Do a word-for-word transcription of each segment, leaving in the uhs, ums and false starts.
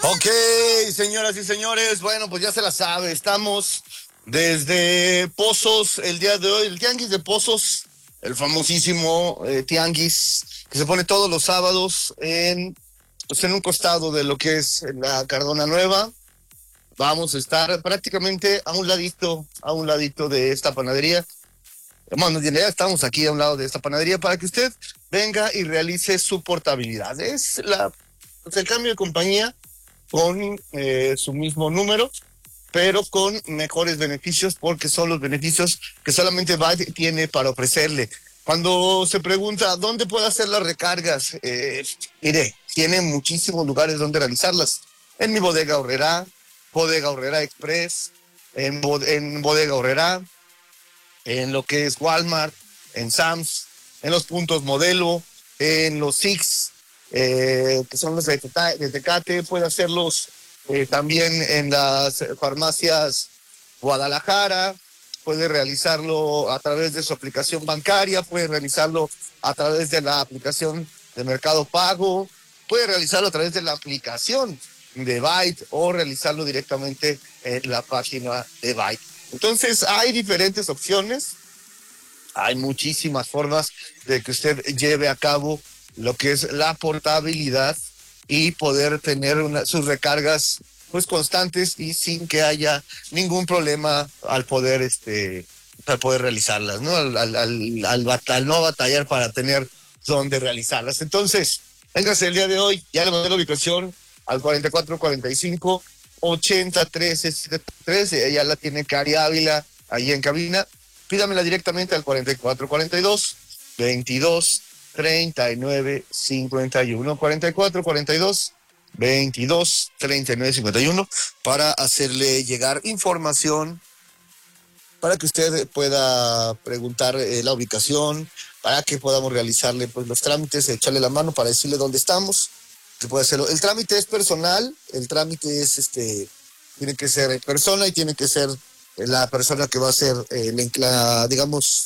Ok, señoras y señores, bueno, pues ya se la sabe, estamos desde Pozos el día de hoy, el Tianguis de Pozos, el famosísimo eh, Tianguis que se pone todos los sábados en, pues en un costado de lo que es la Cardona Nueva. Vamos a estar prácticamente a un ladito, a un ladito de esta panadería. Bueno, en realidad estamos aquí a un lado de esta panadería para que usted venga y realice su portabilidad. Es la, pues el cambio de compañía con eh, su mismo número, pero con mejores beneficios, porque son los beneficios que solamente Byte tiene para ofrecerle. Cuando se pregunta dónde puedo hacer las recargas, eh, mire, tiene muchísimos lugares donde realizarlas. En mi bodega Horrera, bodega Horrera Express, en, bod en bodega Horrera, en lo que es Walmart, en Sam's, en los puntos modelo, en los Six, eh, que son los de, de Tecate, puede hacerlos eh, también en las farmacias Guadalajara, puede realizarlo a través de su aplicación bancaria, puede realizarlo a través de la aplicación de Mercado Pago, puede realizarlo a través de la aplicación de Byte o realizarlo directamente en la página de Byte. Entonces hay diferentes opciones, hay muchísimas formas de que usted lleve a cabo lo que es la portabilidad y poder tener una, sus recargas pues constantes y sin que haya ningún problema al poder este al poder realizarlas, ¿no? Al, al, al, al, al no batallar para tener donde realizarlas. Entonces, véngase el día de hoy, ya le mandé la ubicación al cuarenta y cuatro cuarenta y cinco ochenta trece setenta y tres, ella la tiene Cari Ávila ahí en cabina. Pídamela directamente al cuarenta y cuatro cuarenta y dos veintidós treinta y nueve cincuenta y uno, cuarenta y cuatro cuarenta y dos veintidós treinta y nueve cincuenta y uno, para hacerle llegar información, para que usted pueda preguntar eh, la ubicación, para que podamos realizarle pues los trámites, echarle la mano para decirle dónde estamos, que puede hacerlo. El trámite es personal, el trámite es este, tiene que ser en persona y tiene que ser la persona que va a ser, eh, la, digamos,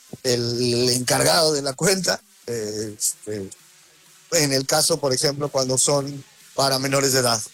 el encargado de la cuenta. Eh, este, en el caso, por ejemplo, cuando son para menores de edad.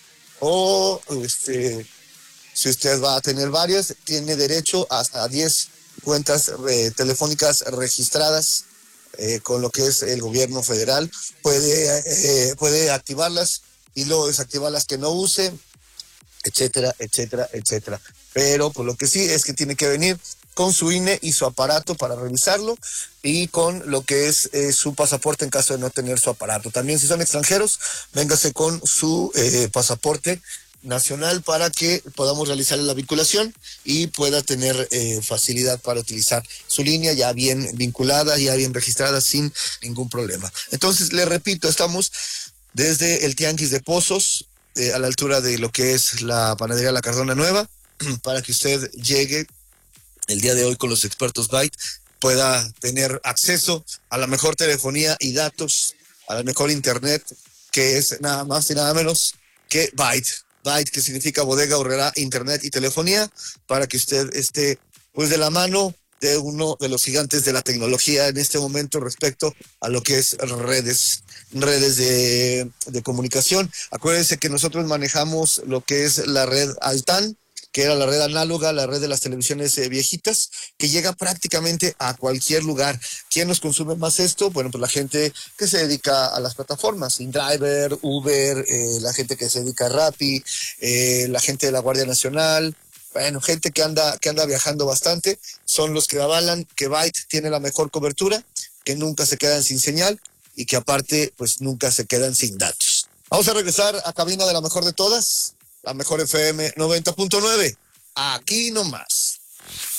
O este, si usted va a tener varias, tiene derecho hasta diez cuentas eh, telefónicas registradas eh, con lo que es el gobierno federal. Puede, eh, puede activarlas y luego desactivar las que no use, etcétera, etcétera, etcétera. Pero por lo que sí es que tiene que venir con su I N E y su aparato para revisarlo, y con lo que es eh, su pasaporte en caso de no tener su aparato. También si son extranjeros, véngase con su eh, pasaporte nacional para que podamos realizar la vinculación y pueda tener eh, facilidad para utilizar su línea ya bien vinculada, ya bien registrada, sin ningún problema. Entonces, le repito, estamos desde el Tianguis de Pozos, eh, a la altura de lo que es la panadería La Cardona Nueva, para que usted llegue el día de hoy con los expertos Byte, pueda tener acceso a la mejor telefonía y datos, a la mejor internet, que es nada más y nada menos que Byte. Byte, que significa bodega, horrera, internet y telefonía, para que usted esté pues de la mano de uno de los gigantes de la tecnología en este momento respecto a lo que es redes, redes de, de comunicación. Acuérdense que nosotros manejamos lo que es la red Altan, que era la red análoga, la red de las televisiones eh, viejitas, que llega prácticamente a cualquier lugar. ¿Quién nos consume más esto? Bueno, pues la gente que se dedica a las plataformas, InDriver, Uber, eh, la gente que se dedica a Rappi, eh, la gente de la Guardia Nacional, bueno, gente que anda, que anda viajando bastante, son los que avalan que Byte tiene la mejor cobertura, que nunca se quedan sin señal y que aparte, pues nunca se quedan sin datos. Vamos a regresar a cabina de la mejor de todas, la mejor F M noventa punto nueve. Aquí nomás.